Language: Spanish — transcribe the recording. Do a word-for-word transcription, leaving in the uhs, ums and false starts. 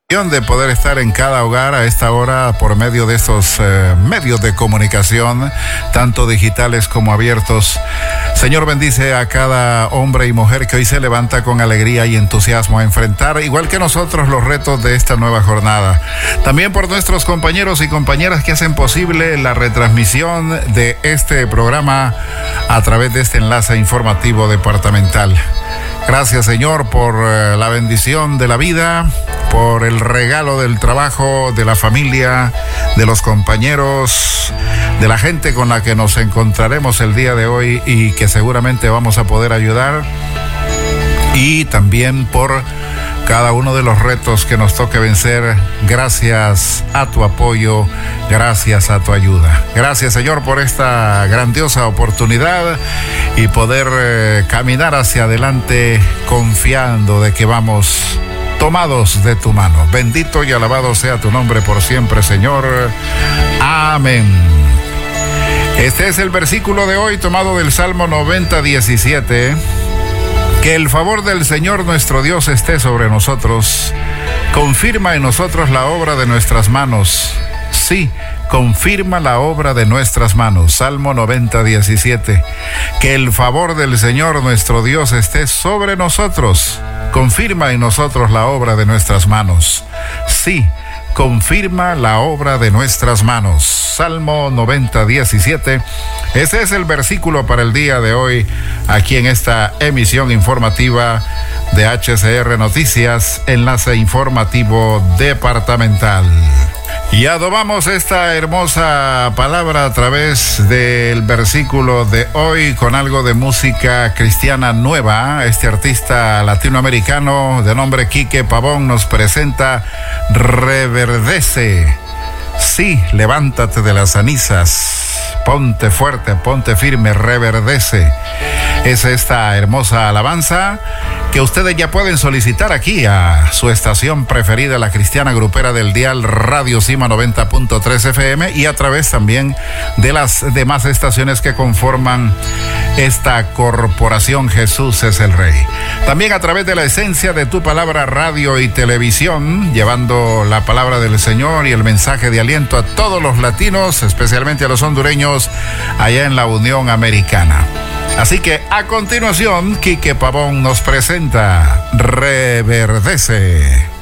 De poder estar en cada hogar a esta hora por medio de estos eh, medios de comunicación, tanto digitales como abiertos. Señor, bendice a cada hombre y mujer que hoy se levanta con alegría y entusiasmo a enfrentar, igual que nosotros, los retos de esta nueva jornada. También por nuestros compañeros y compañeras que hacen posible la retransmisión de este programa a través de este enlace informativo departamental. Gracias, Señor, por eh, la bendición de la vida, por el regalo del trabajo, de la familia, de los compañeros, de la gente con la que nos encontraremos el día de hoy y que seguramente vamos a poder ayudar. Y también por cada uno de los retos que nos toque vencer, gracias a tu apoyo, gracias a tu ayuda. Gracias, Señor, por esta grandiosa oportunidad y poder eh, caminar hacia adelante confiando de que vamos tomados de tu mano. Bendito y alabado sea tu nombre por siempre, Señor. Amén. Este es el versículo de hoy tomado del Salmo noventa, diecisiete. Que el favor del Señor nuestro Dios esté sobre nosotros. Confirma en nosotros la obra de nuestras manos. Sí, confirma la obra de nuestras manos. Salmo noventa, diecisiete. Que el favor del Señor nuestro Dios esté sobre nosotros. Confirma en nosotros la obra de nuestras manos. Sí, confirma la obra de nuestras manos. Salmo noventa, diecisiete. Ese es el versículo para el día de hoy, aquí en esta emisión informativa de H C R Noticias, enlace informativo departamental. Y adobamos esta hermosa palabra a través del versículo de hoy con algo de música cristiana nueva. Este artista latinoamericano de nombre Quique Pavón nos presenta Reverdece. Sí, levántate de las cenizas, ponte fuerte, ponte firme, reverdece. Es esta hermosa alabanza que ustedes ya pueden solicitar aquí a su estación preferida, la cristiana grupera del dial Radio Cima noventa punto tres F M, y a través también de las demás estaciones que conforman esta corporación Jesús es el Rey. También a través de la esencia de tu palabra, radio y televisión, llevando la palabra del Señor y el mensaje de aliento a todos los latinos, especialmente a los hondureños allá en la Unión Americana. Así que a continuación, Quique Pavón nos presenta Reverdece.